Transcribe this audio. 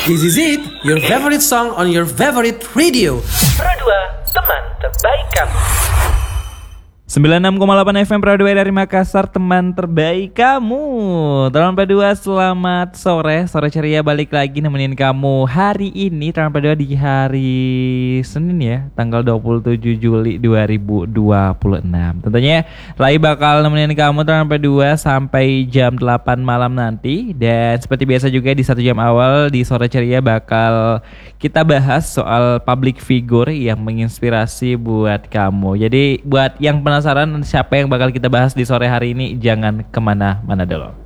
This is it, your favorite song on your favorite radio. Pro 2, teman terbaik kamu. 96,8 FM Pro 2 dari Makassar, teman terbaik kamu. Teman Pro 2, selamat sore. Sore ceria balik lagi nemenin kamu hari ini. Teman Pro 2 di hari Senin ya, tanggal 27 Juli 2026. Tentunya Rai bakal nemenin kamu teman Pro 2 sampai jam 8 malam nanti. Dan seperti biasa juga di 1 jam awal di sore ceria bakal kita bahas soal public figure yang menginspirasi buat kamu. Jadi buat yang penasaran siapa yang bakal kita bahas di sore hari ini, jangan kemana-mana dulu.